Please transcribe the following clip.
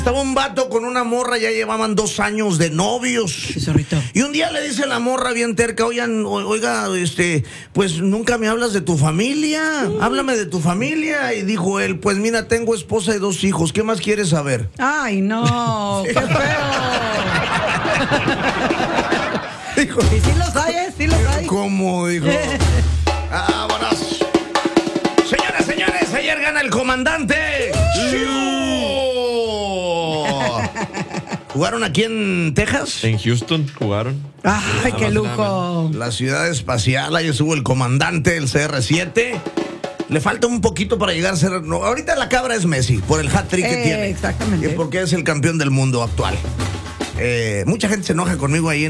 Estaba un vato con una morra, ya llevaban 2 años de novios. Sí, zorrito. Y un día le dice la morra bien terca, oiga, pues nunca me hablas de tu familia. Háblame de tu familia. Y dijo él, pues mira, tengo esposa y 2 hijos. ¿Qué más quieres saber? Ay, no, qué feo. Dijo, Y sí los hay, sí los hay. ¿cómo? Dijo. Vámonos. Señores, ayer gana el comandante. ¿Jugaron aquí en Texas? En Houston jugaron. Ay, qué lujo. La ciudad espacial, ahí estuvo el comandante, el CR7. Le falta un poquito para llegar a ser... No, ahorita la cabra es Messi, por el hat-trick que tiene. Exactamente. Y porque es el campeón del mundo actual. Mucha gente se enoja conmigo ahí